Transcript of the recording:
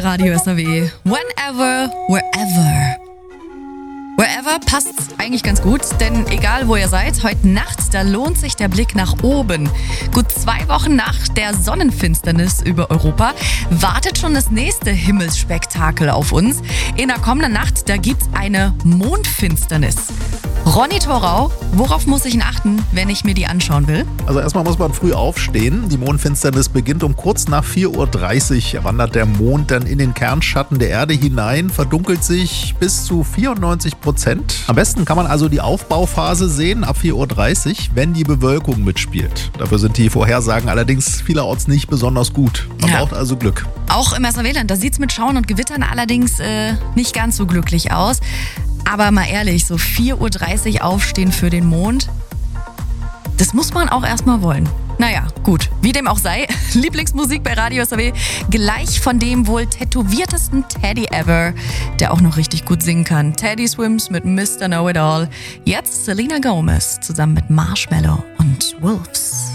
Radio SAW. Whenever, wherever. Wherever passt eigentlich ganz gut, denn egal wo ihr seid, heute Nacht, da lohnt sich der Blick nach oben. Gut 2 Wochen nach der Sonnenfinsternis über Europa wartet schon das nächste Himmelsspektakel auf uns. In der kommenden Nacht, da gibt's eine Mondfinsternis. Ronny Thorau, worauf muss ich denn achten, wenn ich mir die anschauen will? Also erstmal muss man früh aufstehen. Die Mondfinsternis beginnt um kurz nach 4.30 Uhr. Er wandert der Mond dann in den Kernschatten der Erde hinein, verdunkelt sich bis zu 94%. Am besten kann man also die Aufbauphase sehen ab 4.30 Uhr, wenn die Bewölkung mitspielt. Dafür sind die Vorhersagen allerdings vielerorts nicht besonders gut. Man braucht also Glück. Auch im SAW-Land, da sieht's mit Schauen und Gewittern allerdings nicht ganz so glücklich aus. Aber mal ehrlich, so 4.30 Uhr aufstehen für den Mond, das muss man auch erstmal wollen. Naja, gut, wie dem auch sei, Lieblingsmusik bei Radio SAW, gleich von dem wohl tätowiertesten Teddy ever, der auch noch richtig gut singen kann. Teddy Swims mit Mr. Know-It-All. Jetzt Selena Gomez zusammen mit Marshmello und Wolves.